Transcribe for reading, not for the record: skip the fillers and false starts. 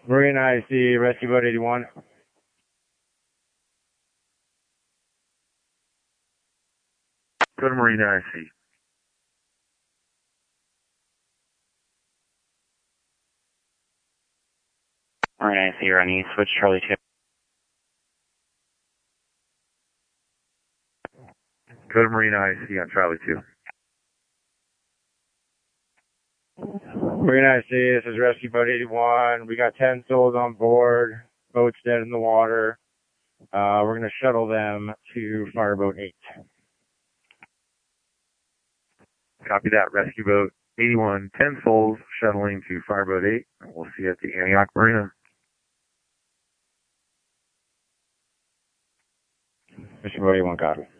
Marina IC, Rescue Boat 81. Go to Marina IC. Marina IC, running switch Charlie 2. Go to Marina IC on Charlie 2. Marina IC, this is Rescue Boat 81. We got 10 souls on board. Boat's dead in the water. We're going to shuttle them to Fireboat 8. Copy that. Rescue Boat 81, 10 souls, shuttling to Fireboat 8. We'll see you at the Antioch Marina. Mission Boat 81, copy.